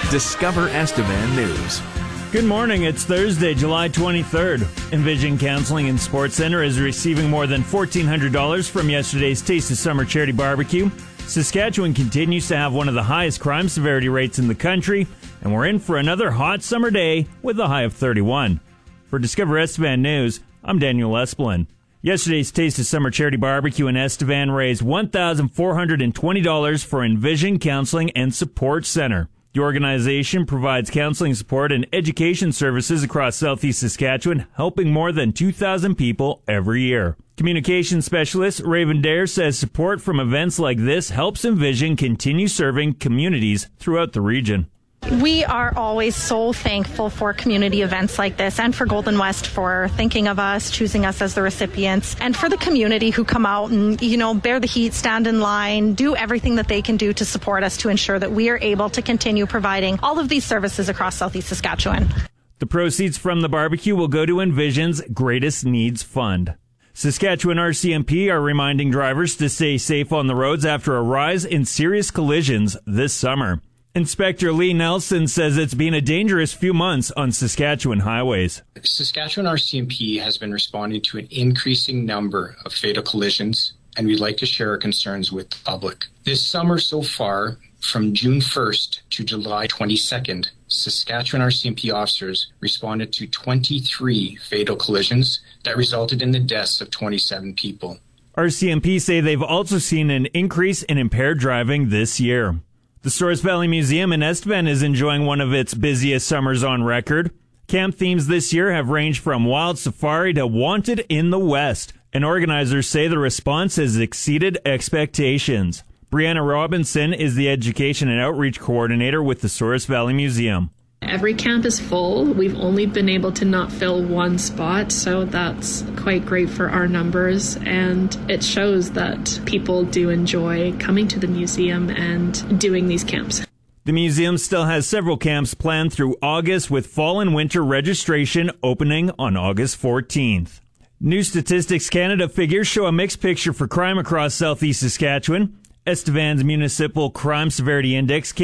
Discover Estevan News. Good morning. It's Thursday, July 23rd. Envision Counseling and Sports Center is receiving more than $1,400 from yesterday's Taste of Summer charity barbecue. Saskatchewan continues to have one of the highest crime severity rates in the country, and we're in for another hot summer day with a high of 31. For Discover Estevan News, I'm Daniel Esplin. Yesterday's Taste of Summer charity barbecue in Estevan raised $1,420 for Envision Counseling and Support Center. The organization provides counseling support and education services across southeast Saskatchewan, helping more than 2,000 people every year. Communications specialist Raven Dare says support from events like this helps Envision continue serving communities throughout the region. We are always so thankful for community events like this and for Golden West for thinking of us, choosing us as the recipients, and for the community who come out and, bear the heat, stand in line, do everything that they can do to support us to ensure that we are able to continue providing all of these services across southeast Saskatchewan. The proceeds from the barbecue will go to Envision's Greatest Needs Fund. Saskatchewan RCMP are reminding drivers to stay safe on the roads after a rise in serious collisions this summer. Inspector Lee Nelson says it's been a dangerous few months on Saskatchewan highways. Saskatchewan RCMP has been responding to an increasing number of fatal collisions, and we'd like to share our concerns with the public. This summer so far, from June 1st to July 22nd, Saskatchewan RCMP officers responded to 23 fatal collisions that resulted in the deaths of 27 people. RCMP say they've also seen an increase in impaired driving this year. The Souris Valley Museum in Estevan is enjoying one of its busiest summers on record. Camp themes this year have ranged from Wild Safari to Wanted in the West, and organizers say the response has exceeded expectations. Brianna Robinson is the Education and Outreach Coordinator with the Souris Valley Museum. Every camp is full. We've only been able to not fill one spot, so that's quite great for our numbers, and it shows that people do enjoy coming to the museum and doing these camps. The museum still has several camps planned through August, with fall and winter registration opening on August 14th. New Statistics Canada figures show a mixed picture for crime across southeast Saskatchewan. Estevan's Municipal Crime Severity Index